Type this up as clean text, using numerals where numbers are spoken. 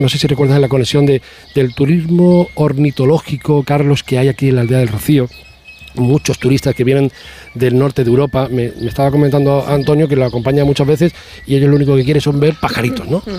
No sé si recuerdas la conexión del turismo ornitológico, Carlos, que hay aquí en la aldea del Rocío. Muchos turistas que vienen del norte de Europa. Me estaba comentando Antonio que lo acompaña muchas veces y ellos lo único que quieren son ver pajaritos, ¿no?